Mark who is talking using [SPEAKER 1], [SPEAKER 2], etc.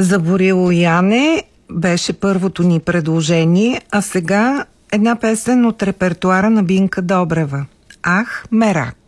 [SPEAKER 1] Заборило Яне беше първото ни предложение, а сега една песен от репертуара на Бинка Добрева. Ах, мерак!